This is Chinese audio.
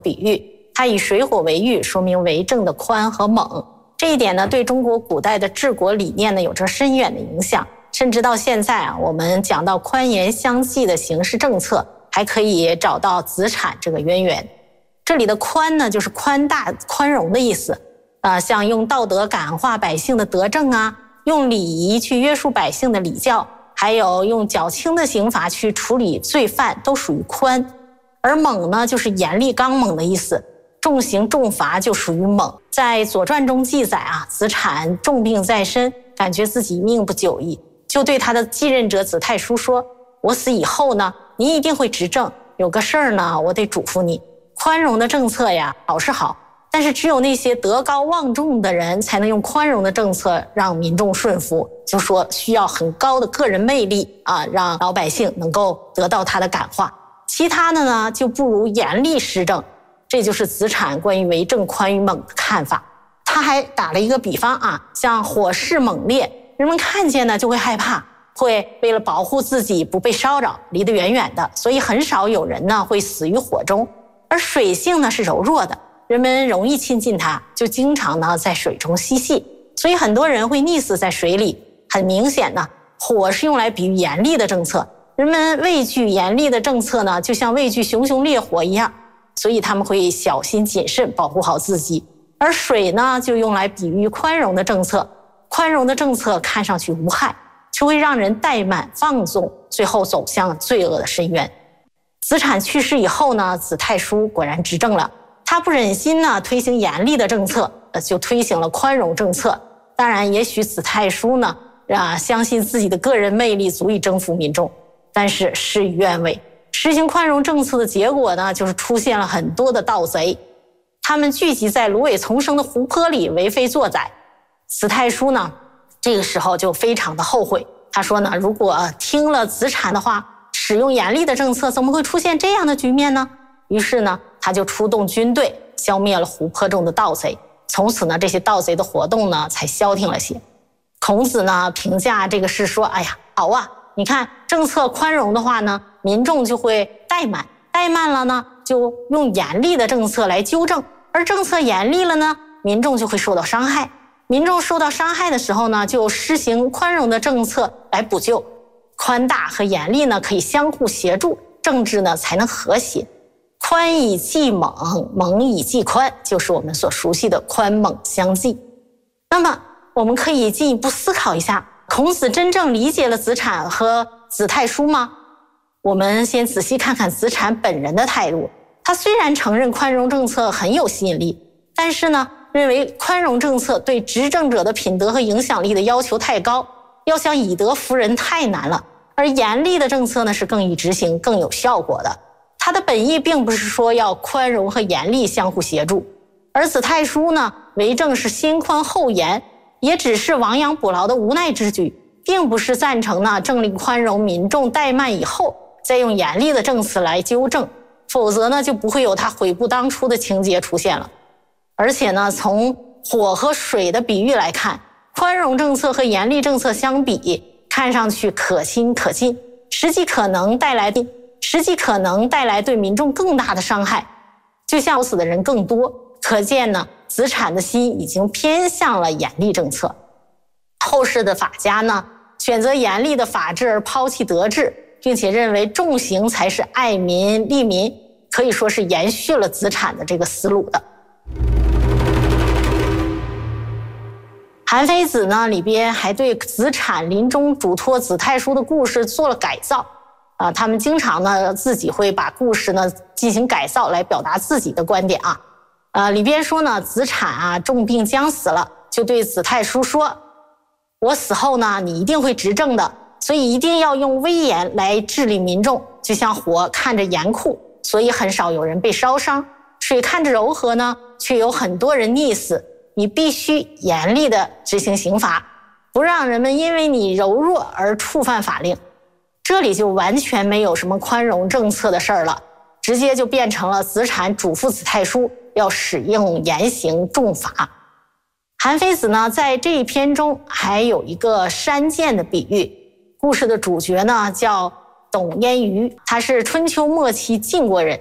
比喻，它以水火为喻，说明为政的宽和猛。这一点呢，对中国古代的治国理念呢有着深远的影响。甚至到现在啊，我们讲到宽严相济的刑事政策，还可以找到子产这个渊源。这里的宽呢，就是宽大、宽容的意思。像用道德感化百姓的德政啊，用礼仪去约束百姓的礼教，还有用较轻的刑罚去处理罪犯，都属于宽。而猛呢，就是严厉刚猛的意思，重刑重罚就属于猛。在《左传》中记载啊，子产重病在身，感觉自己命不久矣，就对他的继任者子太叔说：“我死以后呢，你一定会执政，有个事儿呢，我得嘱咐你。宽容的政策呀，好是好，但是只有那些德高望重的人才能用宽容的政策让民众顺服，就说需要很高的个人魅力啊，让老百姓能够得到他的感化。其他的呢，就不如严厉施政。”这就是子产关于为政宽与猛的看法。他还打了一个比方啊，像火势猛烈，人们看见呢就会害怕，会为了保护自己不被烧着，离得远远的，所以很少有人呢会死于火中。而水性呢是柔弱的，人们容易亲近它，就经常呢在水中嬉戏，所以很多人会溺死在水里。很明显呢，火是用来比喻严厉的政策，人们畏惧严厉的政策呢，就像畏惧熊熊烈火一样，所以他们会小心谨慎，保护好自己。而水呢，就用来比喻宽容的政策，宽容的政策看上去无害，却会让人怠慢放纵，最后走向罪恶的深渊。子产去世以后呢，子太叔果然执政了，他不忍心呢推行严厉的政策，就推行了宽容政策。当然也许子太叔呢相信自己的个人魅力足以征服民众，但是事与愿违。实行宽容政策的结果呢，就是出现了很多的盗贼，他们聚集在芦苇丛生的湖泊里为非作歹。子太叔呢，这个时候就非常的后悔，他说呢，如果听了子产的话，使用严厉的政策，怎么会出现这样的局面呢？于是呢，他就出动军队，消灭了湖泊中的盗贼。从此呢，这些盗贼的活动呢，才消停了些。孔子呢，评价这个事说：“哎呀，好啊，你看政策宽容的话呢，民众就会怠慢，怠慢了呢，就用严厉的政策来纠正，而政策严厉了呢，民众就会受到伤害。民众受到伤害的时候呢，就施行宽容的政策来补救。宽大和严厉呢，可以相互协助，政治呢才能和谐。宽以济猛，猛以济宽，就是我们所熟悉的宽猛相济。那么我们可以进一步思考一下，孔子真正理解了子产和子太叔吗？我们先仔细看看子产本人的态度。他虽然承认宽容政策很有吸引力，但是呢，认为宽容政策对执政者的品德和影响力的要求太高，要想以德服人太难了。而严厉的政策呢，是更易执行、更有效果的。他的本意并不是说要宽容和严厉相互协助，而子太叔呢，为政是先宽后严，也只是亡羊补牢的无奈之举，并不是赞成呢政令宽容，民众怠慢以后再用严厉的政策来纠正，否则呢就不会有他悔不当初的情节出现了。而且呢，从火和水的比喻来看，宽容政策和严厉政策相比，看上去可亲可近，实际可能带来对民众更大的伤害，就像死的人更多。可见呢，子产的心已经偏向了严厉政策。后世的法家呢，选择严厉的法治而抛弃德治，并且认为重刑才是爱民利民，可以说是延续了子产的这个思路的。韩非子呢里边还对子产临终嘱托子太叔的故事做了改造他们经常呢自己会把故事呢进行改造来表达自己的观点里边说呢，子产重病将死了，就对子太叔说：“我死后呢，你一定会执政的，所以一定要用威严来治理民众，就像火看着严酷，所以很少有人被烧伤；水看着柔和呢，却有很多人溺死。你必须严厉地执行刑罚，不让人们因为你柔弱而触犯法令。”这里就完全没有什么宽容政策的事儿了，直接就变成了子产嘱咐子太叔要使用严刑重罚。韩非子呢，在这一篇中还有一个山涧的比喻。故事的主角呢叫董焉舆，他是春秋末期晋国人，